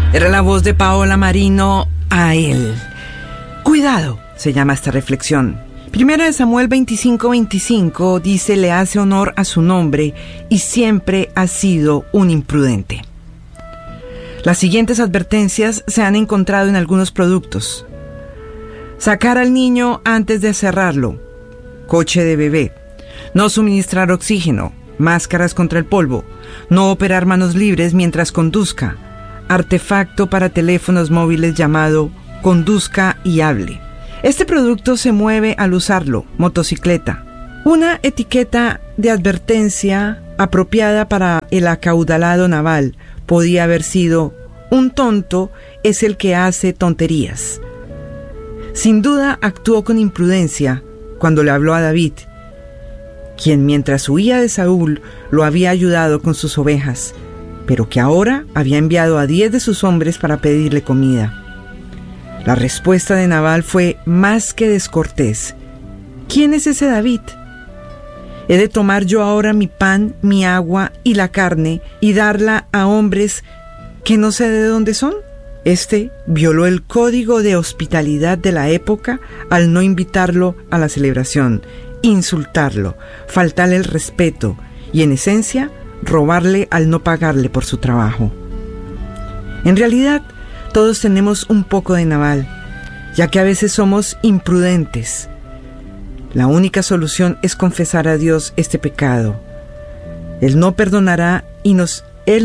Era la voz de Paola Marino a él. Cuidado, se llama esta reflexión. Primera de Samuel 25:25 dice: le hace honor a su nombre y siempre ha sido un imprudente. Las siguientes advertencias se han encontrado en algunos productos: sacar al niño antes de cerrarlo, coche de bebé, no suministrar oxígeno, máscaras contra el polvo, no operar manos libres mientras conduzca, artefacto para teléfonos móviles llamado Conduzca y Hable. Este producto se mueve al usarlo, motocicleta. Una etiqueta de advertencia apropiada para el acaudalado naval podía haber sido: un tonto es el que hace tonterías. Sin duda actuó con imprudencia cuando le habló a David, quien mientras huía de Saúl lo había ayudado con sus ovejas, pero que ahora había enviado a 10 de sus hombres para pedirle comida. La respuesta de Nabal fue más que descortés. ¿Quién es ese David? ¿He de tomar yo ahora mi pan, mi agua y la carne y darla a hombres que no sé de dónde son? Este violó el código de hospitalidad de la época al no invitarlo a la celebración, insultarlo, faltarle el respeto y, en esencia, robarle al no pagarle por su trabajo. En realidad, todos tenemos un poco de Nabal, ya que a veces somos imprudentes. La única solución es confesar a Dios este pecado. Él nos perdonará y nos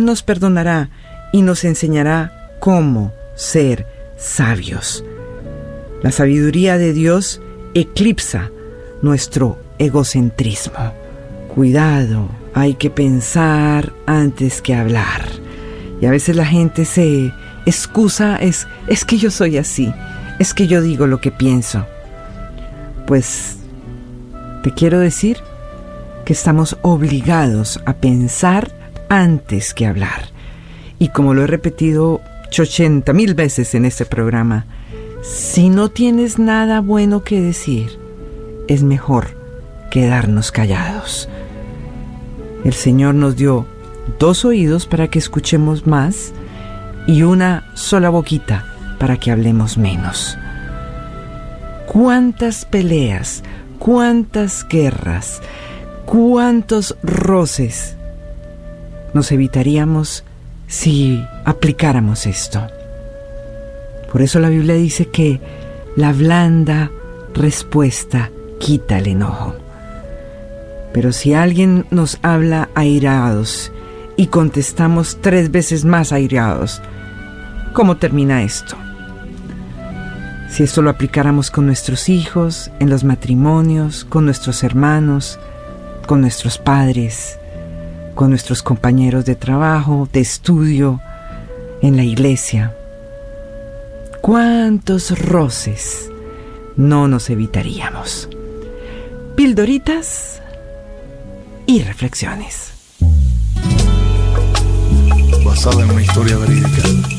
enseñará cómo ser sabios. La sabiduría de Dios eclipsa nuestro egocentrismo. Cuidado, hay que pensar antes que hablar. Y a veces la gente se excusa, es que yo soy así, es que yo digo lo que pienso. Pues te quiero decir que estamos obligados a pensar antes que hablar. Y como lo he repetido 80,000 veces en este programa, si no tienes nada bueno que decir, es mejor quedarnos callados. El Señor nos dio 2 oídos para que escuchemos más y una sola boquita para que hablemos menos. ¿Cuántas peleas, cuántas guerras, cuántos roces nos evitaríamos si aplicáramos esto? Por eso la Biblia dice que la blanda respuesta quita el enojo. Pero si alguien nos habla airados y contestamos 3 veces más airados, ¿cómo termina esto? Si esto lo aplicáramos con nuestros hijos, en los matrimonios, con nuestros hermanos, con nuestros padres, con nuestros compañeros de trabajo, de estudio, en la iglesia, ¿cuántos roces no nos evitaríamos? Pildoritas y reflexiones. Basada en una historia verídica.